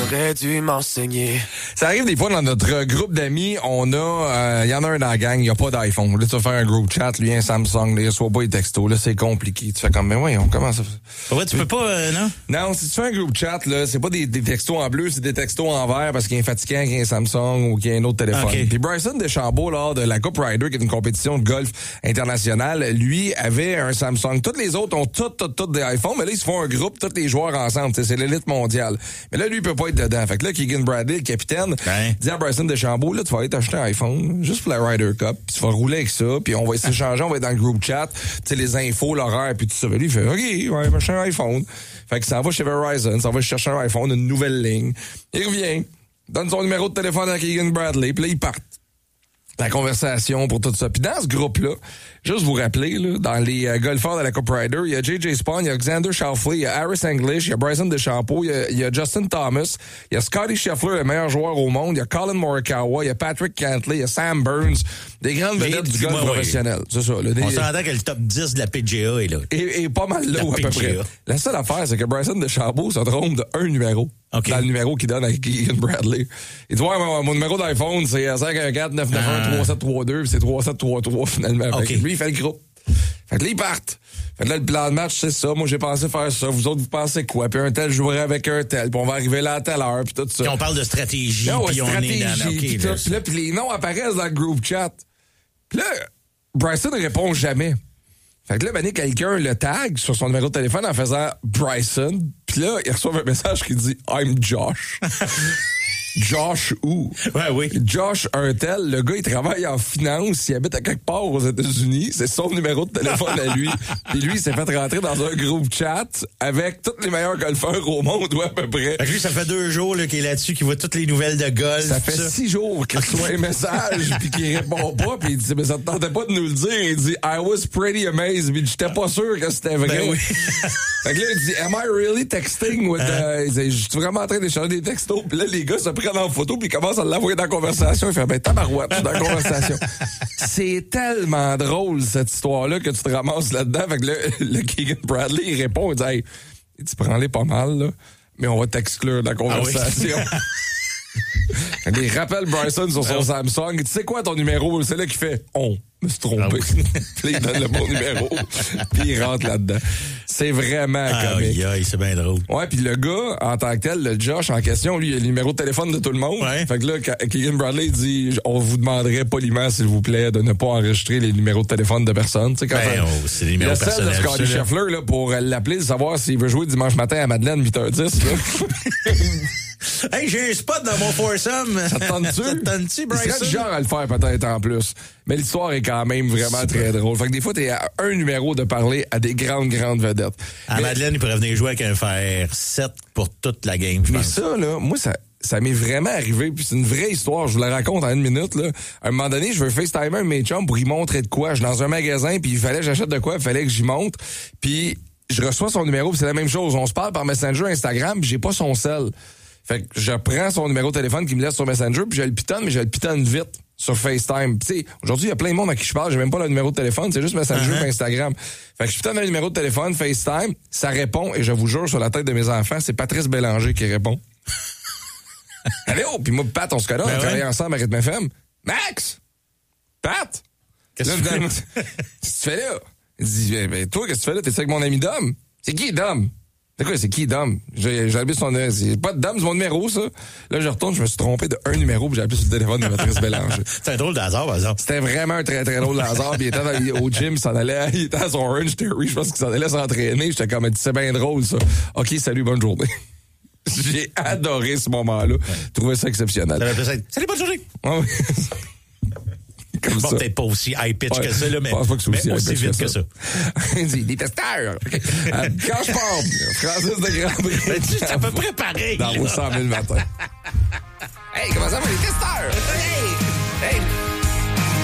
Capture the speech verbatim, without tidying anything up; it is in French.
T'aurais dû m'enseigner. Ça arrive des fois dans notre groupe d'amis, on a, il euh, y en a un dans la gang, il n'y a pas d'iPhone. Là, tu vas faire un group chat, lui un Samsung, là, il reçoit pas les textos, là, c'est compliqué. Tu fais comme, mais ouais, on commence à... Ouais, tu peux pas, euh, non? Non, si tu fais un group chat, là, c'est pas des, des textos en bleu, c'est des textos en vert parce qu'il y a un fatigant qui a un Samsung ou qu'il y a un autre téléphone. Okay. Puis Bryson DeChambeau, lors de la Coupe Ryder, qui est une compétition de golf internationale, lui avait un Samsung. Tous les autres ont tous, tous, tous des iPhones, mais là, ils se font un groupe, tous les joueurs ensemble. T'sais, c'est l'élite mondiale. Mais là, lui, il peut pas être dedans. Fait que là, Keegan Bradley, le capitaine, ben. dit à Bryson DeChambeau, là, tu vas aller t'acheter un iPhone, juste pour la Ryder Cup, puis tu vas rouler avec ça, puis on va s'échanger, on va être dans le group chat, tu sais, les infos, l'horaire, puis tout ça. Lui, il fait, OK, ouais, m'acheter un iPhone. Fait que ça va chez Verizon, ça va chercher un iPhone, une nouvelle ligne. Il revient, donne son numéro de téléphone à Keegan Bradley, puis là, ils partent. La conversation pour tout ça. Puis dans ce groupe-là, juste vous rappeler, là, dans les euh, golfeurs de la Coupe Ryder, il y a J J Spawn, il y a Xander Schauffele, il y a Harris English, il y a Bryson DeChambeau, il y a, il y a Justin Thomas, il y a Scotty Scheffler, le meilleur joueur au monde, il y a Colin Morikawa, il y a Patrick Cantlay, il y a Sam Burns, des grandes vedettes du golf professionnel. C'est ça. Là, des, on s'entend que le top dix de la P G A est là. Et, et pas mal là, à peu près. La seule affaire, c'est que Bryson DeChambeau se trompe de un numéro. Okay. Dans le numéro qu'il donne avec Keegan Bradley. Il dit, ouais, mon, mon numéro d'iPhone, c'est cinq un quatre neuf neuf un trois sept trois deux, puis c'est trois sept trois trois finalement. Okay. Fait que lui, il fait le groupe. Fait que là, ils partent. Fait que là, le plan de match, c'est ça. Moi, j'ai pensé faire ça. Vous autres, vous pensez quoi? Puis un tel jouerait avec un tel. Puis on va arriver là à telle heure. Puis tout ça. Puis on parle de stratégie. Non, ouais, puis stratégie, on est dans... Okay, puis là, là, puis les noms apparaissent dans le group chat. Puis là, Bryson ne répond jamais. Fait que là, ben, quelqu'un le tag sur son numéro de téléphone en faisant Bryson. Puis là, il reçoit un message qui dit « I'm Josh ». Josh où? Ouais, oui. Josh un tel, le gars, il travaille en finance, il habite à quelque part aux États-Unis, c'est son numéro de téléphone à lui. Puis lui, il s'est fait rentrer dans un groupe chat avec tous les meilleurs golfeurs au monde, ou à peu près. Fait que lui, ça fait deux jours là, qu'il est là-dessus, qu'il voit toutes les nouvelles de golf. Ça fait ça. six jours qu'il reçoit un message, puis qu'il répond pas, puis il dit, mais ça te tentait pas de nous le dire. Il dit, I was pretty amazed, mais j'étais pas sûr que c'était vrai. Ben oui. Fait que là, il dit, am I really texting with, uh, il dit, je suis vraiment en train d'échanger des textos, puis là, les gars se prennent en photo, puis ils commencent à l'envoyer dans la conversation. Il fait, ben, tabarouette, je suis dans la conversation. C'est tellement drôle, cette histoire-là, que tu te ramasses là-dedans. Fait que là, le Keegan Bradley, il répond, il dit, hey, tu prends-les pas mal, là, mais on va t'exclure de la conversation. Ah oui. Il rappelle Bryson sur son ah, Samsung. Tu sais quoi ton numéro? C'est là qu'il fait on. Je me suis trompé. Ah, oui. Puis il donne le bon numéro. Puis il rentre là-dedans. C'est vraiment ah, comique. Aïe, aïe, c'est bien drôle. Ouais, puis le gars, en tant que tel, le Josh en question, lui, il a le numéro de téléphone de tout le monde. Ouais. Fait que là, Keegan Bradley dit, on vous demanderait poliment, s'il vous plaît, de ne pas enregistrer les numéros de téléphone de personne. Tu sais, quand ben, oh, c'est des numéros personnels. Le Scotty Scheffler, là, pour l'appeler, savoir s'il veut jouer dimanche matin à Madeleine, huit heures dix, là. Hey, j'ai un spot dans mon foursome. Ça te tente-tu? Ça te tente-tu, Bryson? Il serait du genre à le faire peut-être en plus. Mais l'histoire est quand même vraiment super. Très drôle. Fait que des fois, t'es à un numéro de parler à des grandes, grandes vedettes. À mais, Madeleine, il pourrait venir jouer avec un fer sept pour toute la game, je mais pense. ça, là, moi, ça... Ça m'est vraiment arrivé, puis c'est une vraie histoire, je vous la raconte en une minute, là. À un moment donné, je veux FaceTimer un de mes chums pour y montrer de quoi. Je suis dans un magasin, puis il fallait que j'achète de quoi, il fallait que j'y montre. Puis je reçois son numéro, puis c'est la même chose. On se parle par Messenger, Instagram, puis j'ai pas son cell. Fait que je prends son numéro de téléphone qu'il me laisse sur Messenger, puis je le pitonne, mais je le pitonne vite sur FaceTime. Tu sais, aujourd'hui, il y a plein de monde à qui je parle, j'ai même pas le numéro de téléphone, c'est juste Messenger uh-huh. et Instagram. Fait que je pitonne le numéro de téléphone, FaceTime, ça répond, et je vous jure, sur la tête de mes enfants, c'est Patrice Bélanger qui répond. Allô? Puis moi, Pat, on se connaît, ben on ouais. travaille ensemble à Rythme F M. Max! Pat! Qu'est-ce que tu fais? Qu'est-ce que tu fais là? Il dit, ben, toi, qu'est-ce que tu fais là? T'es avec mon ami Dom? C'est qui, Dom? C'est quoi, c'est qui, Dom? J'ai, j'ai appelé son, c'est pas de Dom, c'est mon numéro, ça. Là, je retourne, je me suis trompé de un numéro, puis j'ai appelé sur le téléphone de Patrice Bélanger. C'était un drôle de hasard, par exemple. C'était vraiment un très, très drôle de hasard, puis il était dans, au gym, il s'en allait, il était à son Orange Theory, je pense qu'il s'en allait s'entraîner. J'étais comme, c'est bien drôle, ça. OK, salut, bonne journée. J'ai adoré ce moment-là. Ouais. Trouvé ça exceptionnel. Salut, bonne journée! Ouais, ouais. Comme bon, ça. peut-être pas aussi high-pitch ouais, que ça, là, mais, pas que c'est aussi, mais aussi vite que, que ça. Il dit, des testeurs! euh, quand je pars, Francis de Grandprix. Mais tu t'es à peu près pareil. Dans vos cent mille matin. Hey, comment ça va, les testeurs? Hey! Hey!